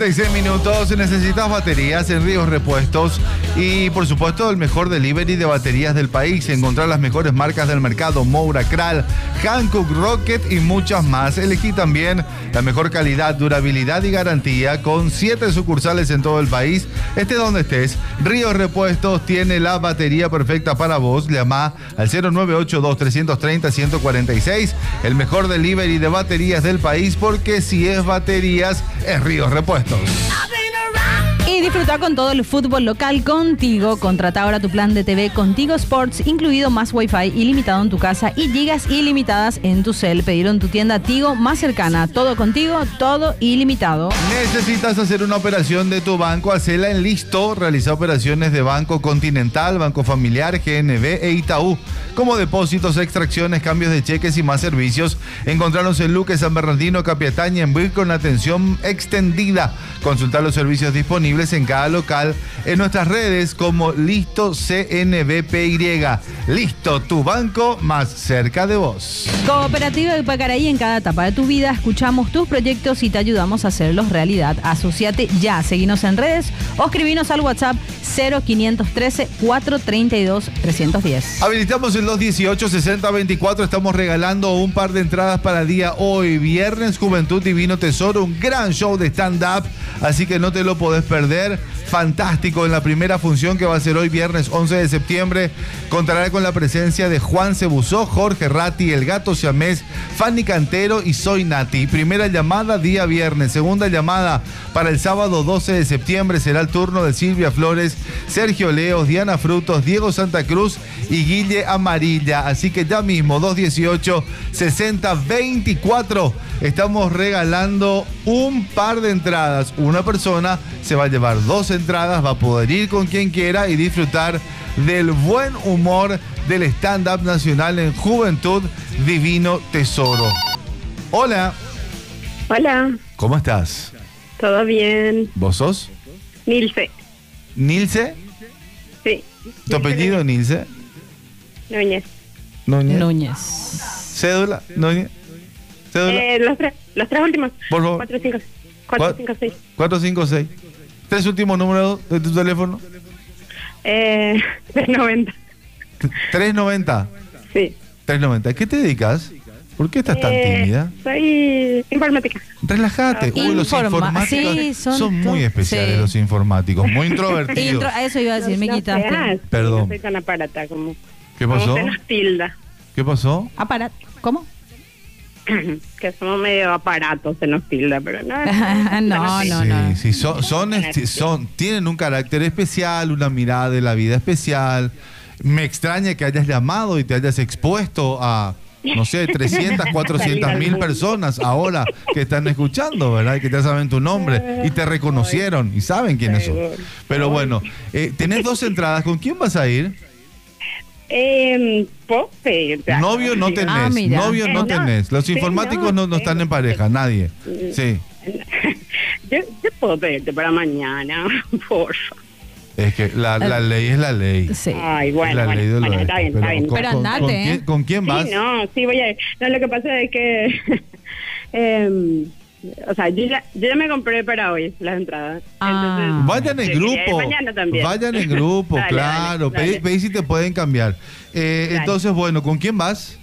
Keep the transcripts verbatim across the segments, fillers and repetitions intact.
seis minutos, necesitas baterías en Ríos Repuestos y por supuesto el mejor delivery de baterías del país. Encontrar las mejores marcas del mercado, Moura, Kral, Hankook, Rocket y muchas más. Elegí también la mejor calidad, durabilidad y garantía con siete sucursales en todo el país. Esté donde estés, Ríos Repuestos tiene la batería perfecta para vos. Llama al cero nueve ocho dos, tres tres cero, uno cuatro seis, el mejor delivery de baterías del país, porque si es baterías, es Ríos Repuestos. Y disfruta con todo el fútbol local contigo. Contrata ahora tu plan de T V Contigo Sports, incluido más Wi-Fi ilimitado en tu casa y gigas ilimitadas en tu cel. Pedirlo en tu tienda Tigo más cercana. Todo contigo, todo ilimitado. ¿Necesitas hacer una operación de tu banco? Hacela en Listo. Realiza operaciones de Banco Continental, Banco Familiar, G N B e Itaú, como depósitos, extracciones, cambios de cheques y más servicios. Encontrarnos en Luque, San Bernardino, Capiataña, en Buick, con atención extendida. Consultar los servicios disponibles en cada local en nuestras redes como Listo C N B P Y. Listo, tu banco más cerca de vos. Cooperativa de Pacaraí, en cada etapa de tu vida escuchamos tus proyectos y te ayudamos a hacerlos realidad. Asociate ya, seguinos en redes o escribinos al WhatsApp cero quinientos trece, cuatrocientos treinta y dos, trescientos diez. Habilitamos el dos dieciocho, sesenta veinticuatro. Estamos regalando un par de entradas para el día hoy, viernes, Juventud Divino Tesoro, un gran show de stand-up, así que no te lo podés perder. Fantástico en la primera función que va a ser hoy viernes once de septiembre. Contará con la presencia de Juan Cebuzó, Jorge Ratti, El Gato Siamés, Fanny Cantero y Soy Nati. Primera llamada día viernes. Segunda llamada para el sábado doce de septiembre será el turno de Silvia Flores, Sergio Leos, Diana Frutos, Diego Santa Cruz y Guille Amarilla. Así que ya mismo, dos dieciocho, sesenta veinticuatro, estamos regalando un par de entradas. Una persona se va a llevar dos entradas, va a poder ir con quien quiera y disfrutar del buen humor del stand-up nacional en Juventud Divino Tesoro. Hola. Hola. ¿Cómo estás? ¿Todo bien? ¿Vos sos? Nilce. ¿Nilce? Sí. ¿Tu apellido, Nilce? Núñez. Núñez. Núñez. ¿Cédula? ¿Núñez? ¿Cédula? Eh, los, tres, los tres últimos. Por favor. cuatro cinco cuatro cinco seis. cuatro cinco seis. ¿Tres últimos números de tu teléfono? Eh, trescientos noventa. ¿trescientos noventa? Sí. trescientos noventa. ¿Qué te dedicas? ¿Por qué estás tan Eh, tímida? Soy informática. Relájate. Uy, los Informa- informáticos sí, son, son muy to- especiales, sí. los informáticos, muy introvertidos. Intro- eso iba a decir, me No quitaste. seas, Perdón. No soy tan aparata como... ¿Qué pasó? Como se nos tilda. ¿Qué pasó? Aparat. ¿Cómo? Que somos medio aparatos, se nos tilda, pero no. no, no, sí, no. sí, son, son, esti- son, tienen un carácter especial, una mirada de la vida especial. Me extraña que hayas llamado y te hayas expuesto a, no sé, trescientas, cuatrocientas mil personas ahora que están escuchando, ¿verdad? Y que ya saben tu nombre y te reconocieron y saben quiénes son. Pero bueno, eh, tenés dos entradas. ¿Con quién vas a ir? Eh, ¿puedo pedirte algo? Novio no tenés, Ah, mira. novio no Eh, no. tenés. Los Sí, informáticos no, no, no están en pareja, nadie. Sí. Yo, yo puedo pedirte para mañana, por favor. Es que la, la ley es la ley. Sí. Ay, bueno, la bueno, ley de bueno, lo está bien, pero está bien. con- Pero con- andate, ¿con, ¿eh? quién, ¿Con quién vas? Sí, no, sí voy a ir. No, lo que pasa es que, eh, o sea, yo ya, yo ya me compré para hoy las entradas. Ah. Entonces, Vayan en sí, quería ir grupo. mañana también. Vayan en grupo, Dale, claro. dale, dale. Pedí, pedí si te pueden cambiar. Eh, Dale. entonces, bueno, ¿con quién vas?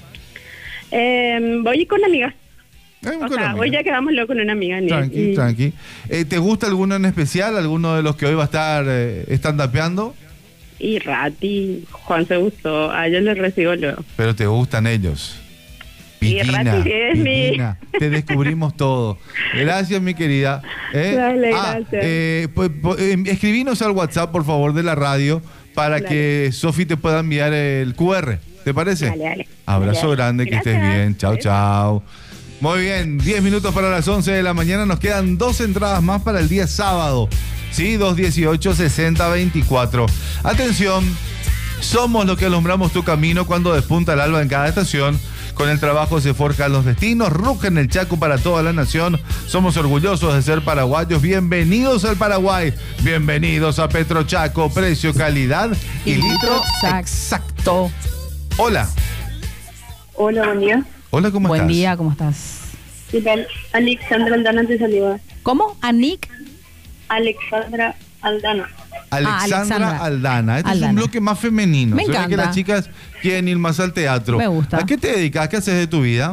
Eh, voy con amigas. Eh, O con sea, amiga. hoy ya quedamos locos con una amiga. Nel, Tranqui, y- tranqui. Eh, ¿Te gusta alguno en especial? ¿Alguno de los que hoy va a estar eh, stand-upeando? Y Rati, Juan se gustó, a ellos les recibo luego. Pero te gustan ellos. Y Piquina, Rati es mi- Piquina, te descubrimos todo. Gracias, mi querida. ¿Eh? Dale, Ah, gracias. eh, pues, pues, eh, escribinos al WhatsApp, por favor, de la radio para Dale. que Sofi te pueda enviar el cu erre. ¿Te parece? Dale, dale. Abrazo Dale, dale. grande, que estés Gracias. bien. Chao, chao. Muy bien, diez minutos para las once de la mañana. Nos quedan dos entradas más para el día sábado. Sí, dos dieciocho, sesenta veinticuatro. Atención, somos lo que alumbramos tu camino cuando despunta el alba en cada estación. Con el trabajo se forjan los destinos, rugen el Chaco para toda la nación. Somos orgullosos de ser paraguayos. Bienvenidos al Paraguay. Bienvenidos a Petrochaco. Precio, calidad y, Y litro litro exacto. Hola. Hola, buen día. Hola, ¿cómo Buen estás? día, ¿cómo estás? ¿Qué tal? Alexandra Aldana te saluda. ¿Cómo? ¿Anik? Alexandra Aldana. Alexandra, Ah, Alexandra. Aldana. Este es Aldana. un bloque más femenino. Me Se ve que encanta. las chicas quieren ir más al teatro. Me gusta. ¿A qué te dedicas? ¿Qué haces de tu vida?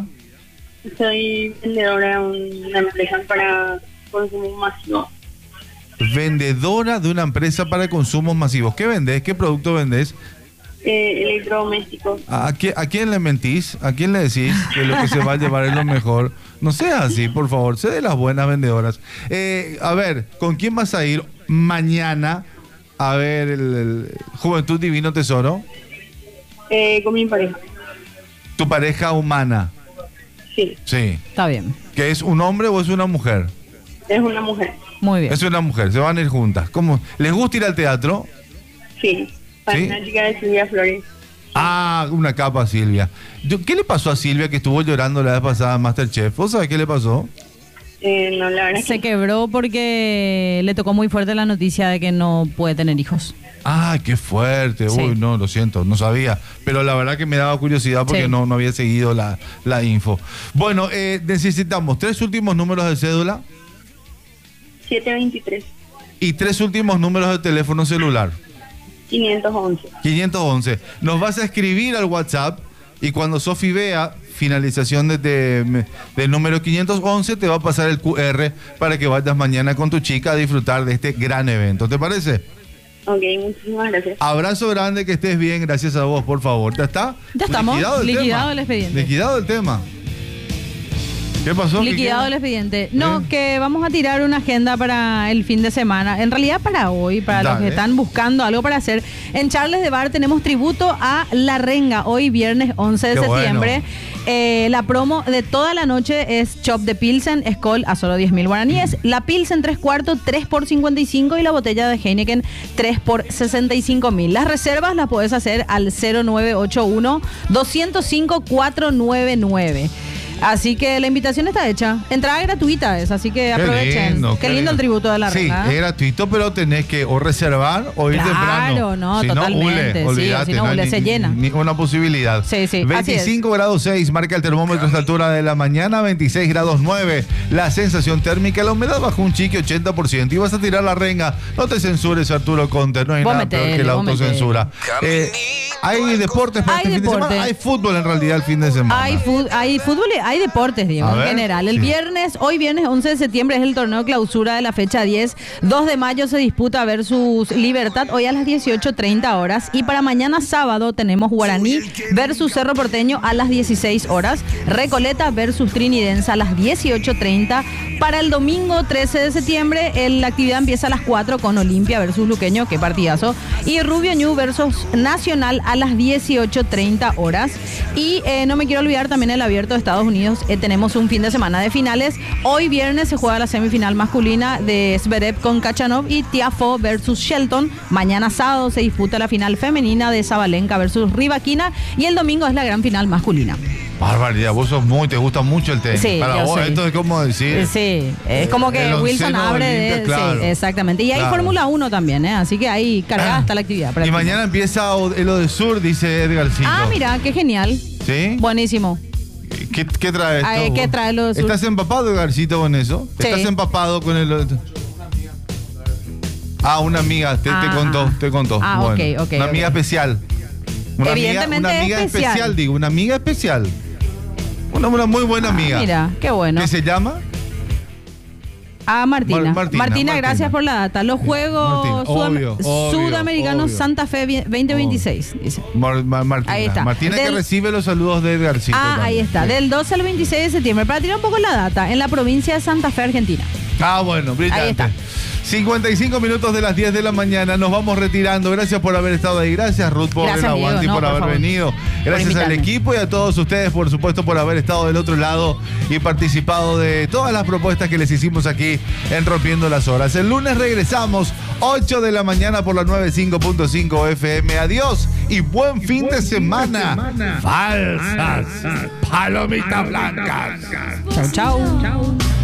Soy vendedora de una empresa para consumo masivo. Vendedora de una empresa para consumos masivos. ¿Qué vendés? ¿Qué producto vendés? Eh, electrodomésticos. ¿A, qué- ¿A quién le mentís? ¿A quién le decís que lo que se va a llevar es lo mejor? No seas así, por favor. Sé de las buenas vendedoras. Eh, a ver, ¿con quién vas a ir mañana a ver el, el Juventud Divino Tesoro? Eh, con mi pareja. Tu pareja humana. Sí, Sí. Está bien. ¿Que es un hombre o es una mujer? es una mujer. Muy bien. Es una mujer. Se van a ir juntas. ¿Cómo? ¿Les gusta ir al teatro? Sí, para ¿Sí? una chica de Silvia Flores. Ah, una capa, Silvia. Yo- ¿Qué le pasó a Silvia que estuvo llorando la vez pasada en Masterchef? ¿Vos sabés qué le pasó? Eh, no, la verdad es Se que quebró porque le tocó muy fuerte la noticia de que no puede tener hijos. Ah, qué fuerte. Sí. Uy, no, lo siento, no sabía. Pero la verdad que me daba curiosidad porque Sí. no, no había seguido la, la info. Bueno, eh, necesitamos tres últimos números de cédula setecientos veintitrés, y tres últimos números de teléfono celular. quinientos once. quinientos once. Nos vas a escribir al WhatsApp y cuando Sofi vea finalización de, de- del número quinientos once te va a pasar el Q R para que vayas mañana con tu chica a disfrutar de este gran evento. ¿Te parece? Ok, muchísimas gracias. Abrazo grande, que estés bien, gracias a vos, por favor. ¿Ya está? Ya estamos, el liquidado tema. el expediente. Liquidado el tema. ¿Qué pasó? ¿Qué Liquidado el queda? expediente. No, ¿Eh? que vamos a tirar una agenda para el fin de semana. En realidad para hoy, para los Dale. que están buscando algo para hacer. En Charles de Bar tenemos tributo a La Renga, hoy viernes once de Qué septiembre. bueno. Eh, la promo de toda la noche es Chop de Pilsen, Skol a solo diez mil guaraníes. La Pilsen tres cuartos, tres por cincuenta y cinco y la botella de Heineken tres por sesenta y cinco mil. Las reservas las puedes hacer al cero nueve ocho uno, dos cero cinco, cuatro nueve nueve. Así que la invitación está hecha. Entrada gratuita es, así que aprovechen. lindo, Qué lindo el tributo de La Sí, Renga. es gratuito, pero tenés que o reservar o ir Claro, temprano. no, Si totalmente, No, ule, sí, olvídate, si no, hay ule, ni- se llena. ni una posibilidad. Sí, sí, así veinticinco grados seis, marca el termómetro a esta altura de la mañana, veintiséis grados nueve. La sensación térmica, la humedad bajo un chique ochenta por ciento. Y vas a tirar La Renga. No te censures, Arturo Conte. No hay Vos nada peor metele, que la vos autocensura. Eh, hay deportes para Hay este fin de deporte. semana. Hay fútbol en realidad el fin de semana. Hay, fu- hay fútbol y hay deportes, Diego, A en ver, general. El sí. viernes, hoy viernes once de septiembre es el torneo clausura de la fecha diez. dos de mayo se disputa versus Libertad, hoy a las dieciocho treinta horas. Y para mañana sábado tenemos Guaraní versus Cerro Porteño a las dieciséis horas. Recoleta versus Trinidense a las dieciocho treinta. Para el domingo trece de septiembre, el- la actividad empieza a las cuatro con Olimpia versus Luqueño, qué partidazo. Y Rubio Ñu versus Nacional a las dieciocho treinta horas. Y eh, no me quiero olvidar también el abierto de Estados Unidos. Eh, tenemos un fin de semana de finales. Hoy viernes se juega la semifinal masculina de Zverev con Kachanov y Tiafoe versus Shelton. Mañana sábado se disputa la final femenina de Zabalenka versus Rivaquina. Y el domingo es la gran final masculina. Barbaridad, vos sos muy, te gusta mucho el tenis. Sí, Para yo vos, sé. esto es como decir. Sí, es como que El Wilson onceno abre de de... Olimpia, claro. Sí, exactamente. Y hay Claro. Fórmula uno también, ¿eh? Así que ahí cargada está la actividad. para Y el fin. mañana empieza el de Sur, dice Edgarcito. Ah, mira, qué genial. ¿Sí? Buenísimo. ¿Qué, qué trae esto? Ay, ¿qué trae lo de Sur? ¿Estás empapado, Edgarcito, con eso? Sí. ¿Estás empapado con el...? Ah, una amiga, te, te Ah, contó, ah. te contó. Ah, Bueno, ok, ok, Una amiga ok. especial. Una amiga, Evidentemente una amiga especial. especial. digo, una amiga especial. Una, una muy buena amiga. Ah, mira, qué bueno. ¿Qué se llama? Ah, Martina. Mar- Martina, Martina, Martina. gracias por la data. Los Juegos Martina, Sudam- obvio, obvio, Sudamericanos obvio. Santa Fe vi- veinte veintiséis, dice. Mar- Mar- Martina. Ahí está. Martina que Del- recibe los saludos de Edgarcito. Ah, ahí también. está. Sí. Del doce al veintiséis de septiembre. Para tirar un poco la data, en la provincia de Santa Fe, Argentina. Ah, bueno, brillante. Ahí está. cincuenta y cinco minutos de las diez de la mañana, nos vamos retirando. Gracias por haber estado ahí. Gracias, Ruth, por Gracias, el aguante Diego. y No, por, por haber favor. venido. Por Gracias al invitarme. equipo y a todos ustedes, por supuesto, por haber estado del otro lado y participado de todas las propuestas que les hicimos aquí en Rompiendo las Horas. El lunes regresamos, ocho de la mañana por la noventa y cinco punto cinco F M. Adiós y buen fin de semana. Falsas palomitas blancas. Chau, chau.